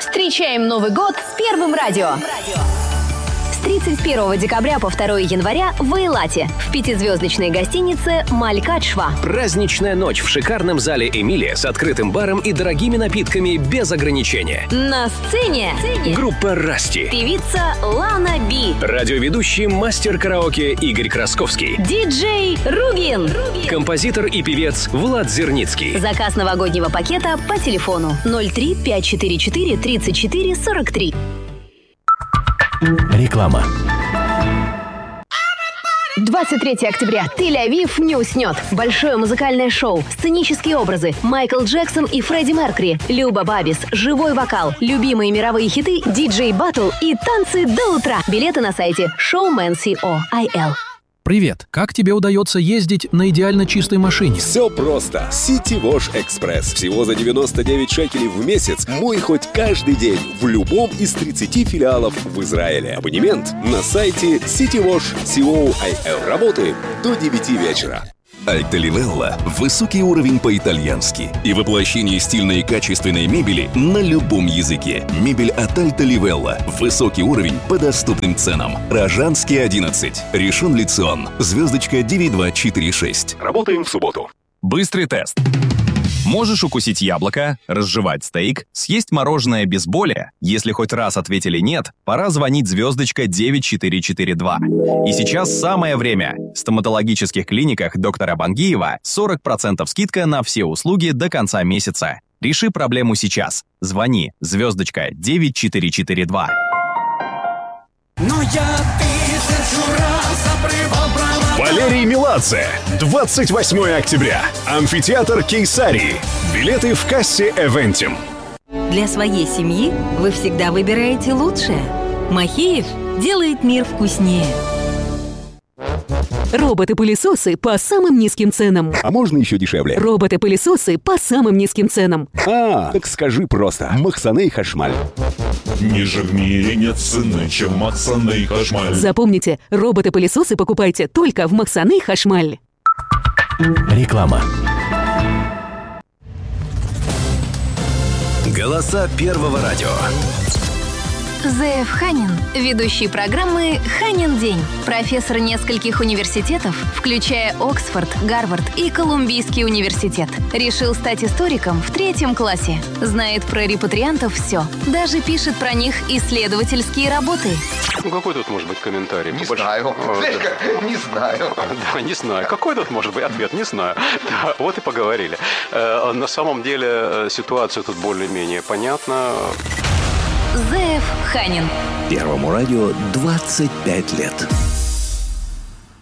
Встречаем Новый год с Первым радио. С 31 декабря по 2 января в Эйлате в 5-звездочной гостинице «Малькадшва». Праздничная ночь в шикарном зале «Эмилия» с открытым баром и дорогими напитками без ограничения. На сцене группа «Расти», певица Лана Би, радиоведущий мастер караоке Игорь Красковский, диджей Рубин, композитор и певец Влад Зерницкий. Заказ новогоднего пакета по телефону 03 544 34 43. Реклама. 23 октября. Тель-Авив не уснет. Большое музыкальное шоу, сценические образы, Майкл Джексон и Фредди Меркьюри, Люба Бабис, живой вокал, любимые мировые хиты, диджей-баттл и танцы до утра. Билеты на сайте showman.co.il. Привет! Как тебе удается ездить на идеально чистой машине? Все просто. City Wash Express. Всего за 99 шекелей в месяц. Мой хоть каждый день в любом из 30 филиалов в Израиле. Абонемент на сайте citywash.co.il. Работаем до 9 вечера. Альта Ливелла – высокий уровень по-итальянски и воплощение стильной и качественной мебели на любом языке. Мебель от Альта Ливелла. Высокий уровень по доступным ценам. Рожанский, 11. Ришон Ле-Цион. Звездочка 9246. Работаем в субботу. Быстрый тест. Можешь укусить яблоко, разжевать стейк, съесть мороженое без боли? Если хоть раз ответили «нет», пора звонить звездочка 9442. И сейчас самое время. В стоматологических клиниках доктора Бангиева 40% скидка на все услуги до конца месяца. Реши проблему сейчас. Звони звездочка 9442. Но я тысячу раз обрывал права. Валерий Меладзе. 28 октября. Амфитеатр Кейсарии. Билеты в кассе Эвентим. Для своей семьи вы всегда выбираете лучшее. Махеев делает мир вкуснее. Роботы-пылесосы по самым низким ценам. А можно еще дешевле? Роботы-пылесосы по самым низким ценам. Так скажи просто. Махсаней Хашмаль. Ниже в мире нет цены, чем Махсаней Хашмаль. Запомните, роботы-пылесосы покупайте только в Махсаней Хашмаль. Реклама. Голоса Первого радио. Зеев Ханин, ведущий программы «Ханин день», профессор нескольких университетов, включая Оксфорд, Гарвард и Колумбийский университет. Решил стать историком в 3 классе. Знает про репатриантов все. Даже пишет про них исследовательские работы. Какой тут может быть комментарий? Не знаю. Не знаю. Да, не знаю. Какой тут может быть ответ? Не знаю. Да, вот и поговорили. На самом деле ситуация тут более-менее понятна. Зеев Ханин. Первому радио 25 лет.